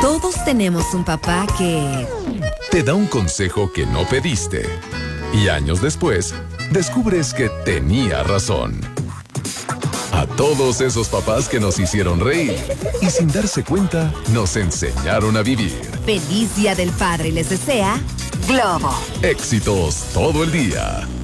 Todos tenemos un papá que te da un consejo que no pediste. Y años después, descubres que tenía razón. A todos esos papás que nos hicieron reír y sin darse cuenta, nos enseñaron a vivir. Feliz Día del Padre les desea Globo. Éxitos todo el día.